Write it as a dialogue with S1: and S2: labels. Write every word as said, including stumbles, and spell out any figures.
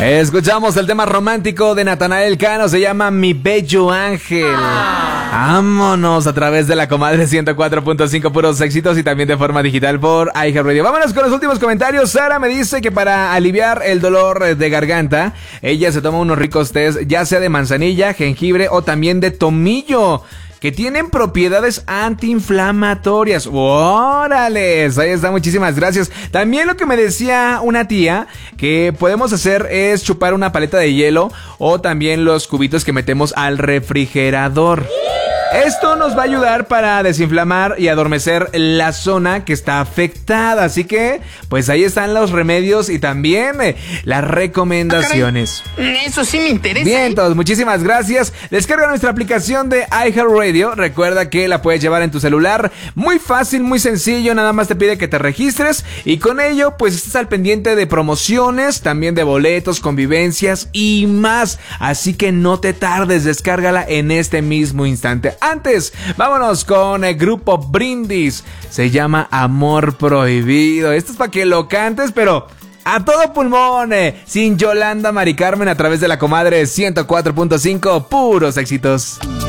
S1: Escuchamos el tema romántico de Natanael Cano, se llama Mi Bello Ángel. Vámonos a través de la comadre ciento cuatro punto cinco, puros éxitos, y también de forma digital por iHeartRadio. Vámonos con los últimos comentarios. Sara me dice que para aliviar el dolor de garganta, ella se toma unos ricos tés, ya sea de manzanilla, jengibre o también de tomillo, que tienen propiedades antiinflamatorias. ¡Órales! Ahí está, muchísimas gracias. También lo que me decía una tía que podemos hacer es chupar una paleta de hielo o también los cubitos que metemos al refrigerador. Esto nos va a ayudar para desinflamar y adormecer la zona que está afectada. Así que, pues ahí están los remedios y también eh, las recomendaciones.
S2: Ah, eso sí me interesa.
S1: Bien, todos, muchísimas gracias. Descarga nuestra aplicación de iHeartRadio. Recuerda que la puedes llevar en tu celular. Muy fácil, muy sencillo. Nada más te pide que te registres y con ello, pues estás al pendiente de promociones, también de boletos, convivencias y más. Así que no te tardes, descárgala en este mismo instante. Antes, vámonos con el grupo Brindis. Se llama Amor Prohibido. Esto es para que lo cantes, pero a todo pulmón, eh, sin Yolanda Mari Carmen, a través de la comadre ciento cuatro punto cinco, puros éxitos.